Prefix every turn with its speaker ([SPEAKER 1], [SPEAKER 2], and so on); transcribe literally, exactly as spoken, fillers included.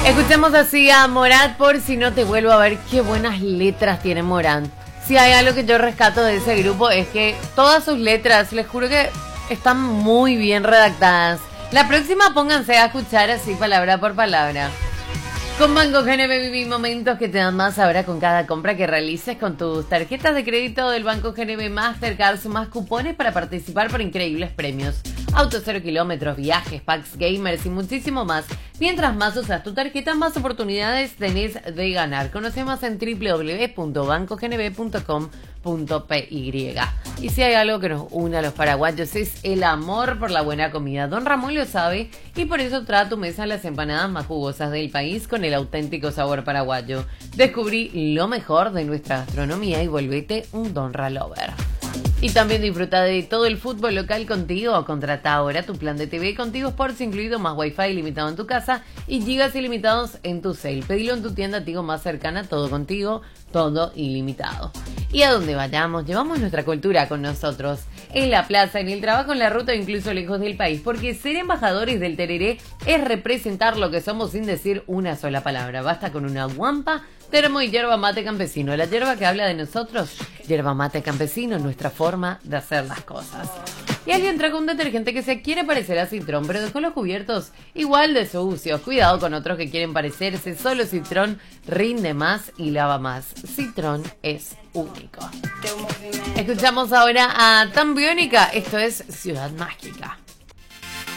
[SPEAKER 1] Escuchemos así a Morat por Si no te vuelvo a ver. Qué buenas letras tiene Morat. Si hay algo que yo rescato de ese grupo es que todas sus letras, les juro que están muy bien redactadas. La próxima pónganse a escuchar así palabra por palabra. Con Banco G N B viví momentos que te dan más ahora con cada compra que realices con tus tarjetas de crédito del Banco G N B Mastercard, más cupones para participar por increíbles premios. Autos cero kilómetros, viajes, packs gamers y muchísimo más. Mientras más usas tu tarjeta, más oportunidades tenés de ganar. Conoce más en doble u doble u doble u punto banco g n b punto com punto p y. Y si hay algo que nos une a los paraguayos es el amor por la buena comida. Don Ramón lo sabe y por eso trae a tu mesa las empanadas más jugosas del país con el auténtico sabor paraguayo. Descubrí lo mejor de nuestra gastronomía y volvete un Don Ralover. Y también disfruta de todo el fútbol local contigo. Contrata ahora tu plan de T V contigo Sports, incluido más wifi ilimitado en tu casa y gigas ilimitados en tu cel. Pedilo en tu tienda Tigo más cercana, todo contigo, todo ilimitado. Y a donde vayamos, llevamos nuestra cultura con nosotros. En la plaza, en el trabajo, en la ruta o incluso lejos del país. Porque ser embajadores del tereré es representar lo que somos sin decir una sola palabra. Basta con una guampa, termo y yerba mate campesino. La yerba que habla de nosotros, yerba mate campesino, nuestra forma de hacer las cosas. Y alguien trajo un detergente que se quiere parecer a Citrón, pero dejó los cubiertos igual de sucios. Cuidado con otros que quieren parecerse. Solo Citrón rinde más y lava más. Citrón es único. Escuchamos ahora a Tan Biónica. Esto es Ciudad Mágica.